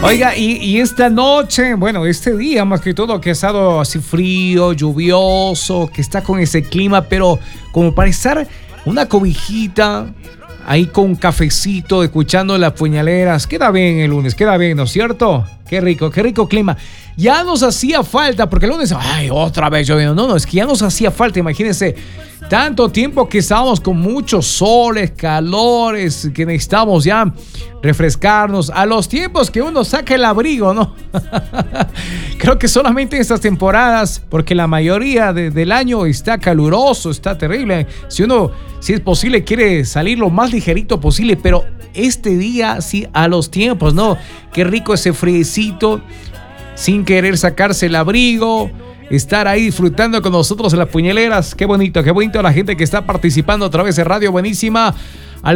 Oiga, y esta noche, bueno, este día más que todo que ha estado así frío, lluvioso, que está con ese clima, pero como para estar una cobijita ahí con un cafecito, escuchando las puñaleras, queda bien el lunes, queda bien, ¿no es cierto? Qué rico clima. Ya nos hacía falta, porque el lunes, ay, otra vez lloviendo. No, es que ya nos hacía falta, imagínense, tanto tiempo que estábamos con muchos soles, calores, que necesitamos ya refrescarnos. A los tiempos que uno saca el abrigo, ¿no? Creo que solamente en estas temporadas, porque la mayoría del año está caluroso, está terrible. Si uno, si es posible, quiere salir lo más ligerito posible, pero este día sí, a los tiempos, ¿no? Qué rico ese friecito, sin querer sacarse el abrigo, estar ahí disfrutando con nosotros en las puñaleras. Qué bonito la gente que está participando a través de Radio Buenísima al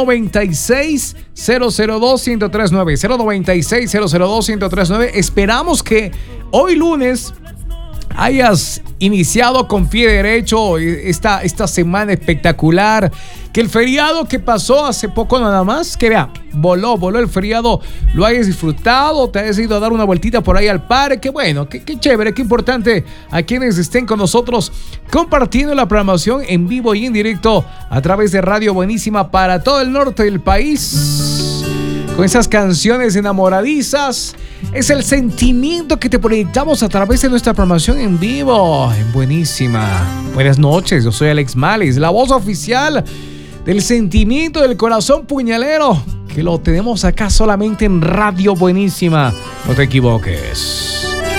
096-002-1039, 096-002-1039. Esperamos que hoy lunes hayas iniciado con pie derecho esta semana espectacular, que el feriado que pasó hace poco nada más, que vea, voló el feriado, lo hayas disfrutado, te hayas ido a dar una vueltita por ahí al parque. Bueno, qué chévere, qué importante a quienes estén con nosotros compartiendo la programación en vivo y en directo a través de Radio Buenísima para todo el norte del país, con esas canciones enamoradizas. Es el sentimiento que te proyectamos a través de nuestra programación en vivo, en Buenísima. Buenas noches, yo soy Alex Males, la voz oficial del sentimiento del corazón puñalero, que lo tenemos acá solamente en Radio Buenísima. No te equivoques.